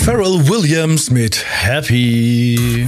Pharrell Williams mit Happy.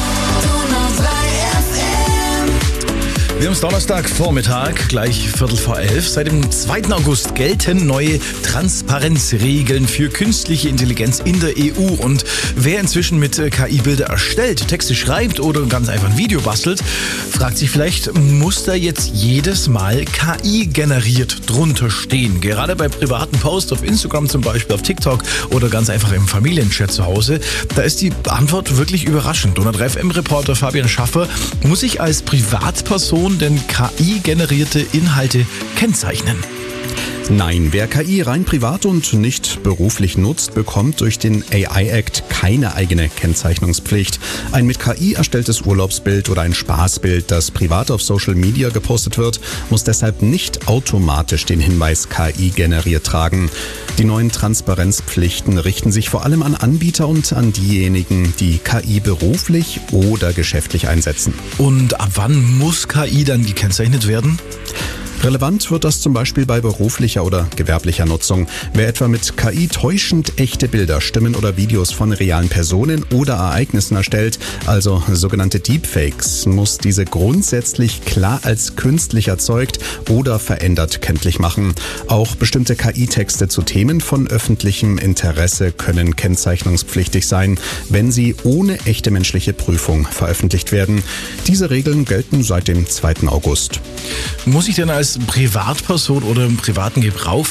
Wir haben es Donnerstagvormittag, gleich 11:15. Seit dem 2. August gelten neue Transparenzregeln für künstliche Intelligenz in der EU. Und wer inzwischen mit KI Bilder erstellt, Texte schreibt oder ganz einfach ein Video bastelt, fragt sich vielleicht, muss da jetzt jedes Mal KI generiert drunter stehen? Gerade bei privaten Posts auf Instagram zum Beispiel, auf TikTok oder ganz einfach im Familienchat zu Hause, da ist die Antwort wirklich überraschend. Und der 3FM-Reporter Fabian Schaffer muss sich als Privatperson denn KI-generierte Inhalte kennzeichnen? Nein, wer KI rein privat und nicht beruflich nutzt, bekommt durch den AI-Act keine eigene Kennzeichnungspflicht. Ein mit KI erstelltes Urlaubsbild oder ein Spaßbild, das privat auf Social Media gepostet wird, muss deshalb nicht automatisch den Hinweis KI generiert tragen. Die neuen Transparenzpflichten richten sich vor allem an Anbieter und an diejenigen, die KI beruflich oder geschäftlich einsetzen. Und ab wann muss KI dann gekennzeichnet werden? Relevant wird das zum Beispiel bei beruflicher oder gewerblicher Nutzung. Wer etwa mit KI täuschend echte Bilder, Stimmen oder Videos von realen Personen oder Ereignissen erstellt, also sogenannte Deepfakes, muss diese grundsätzlich klar als künstlich erzeugt oder verändert kenntlich machen. Auch bestimmte KI-Texte zu Themen von öffentlichem Interesse können kennzeichnungspflichtig sein, wenn sie ohne echte menschliche Prüfung veröffentlicht werden. Diese Regeln gelten seit dem 2. August. Muss ich denn als Privatperson oder im privaten Gebrauch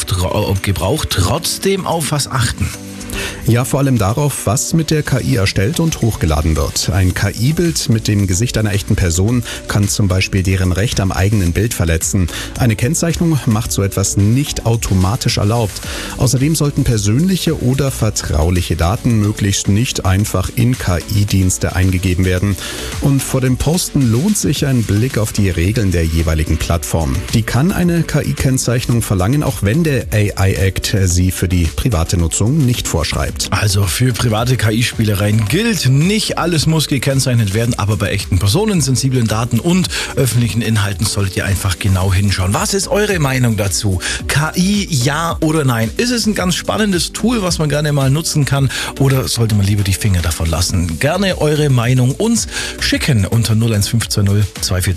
trotzdem auf was achten? Ja, vor allem darauf, was mit der KI erstellt und hochgeladen wird. Ein KI-Bild mit dem Gesicht einer echten Person kann zum Beispiel deren Recht am eigenen Bild verletzen. Eine Kennzeichnung macht so etwas nicht automatisch erlaubt. Außerdem sollten persönliche oder vertrauliche Daten möglichst nicht einfach in KI-Dienste eingegeben werden. Und vor dem Posten lohnt sich ein Blick auf die Regeln der jeweiligen Plattform. Die kann eine KI-Kennzeichnung verlangen, auch wenn der AI-Act sie für die private Nutzung nicht vorschreibt. Also für private KI-Spielereien gilt, nicht alles muss gekennzeichnet werden, aber bei echten Personen, sensiblen Daten und öffentlichen Inhalten solltet ihr einfach genau hinschauen. Was ist eure Meinung dazu? KI, ja oder nein? Ist es ein ganz spannendes Tool, was man gerne mal nutzen kann, oder sollte man lieber die Finger davon lassen? Gerne eure Meinung uns schicken unter 01520 242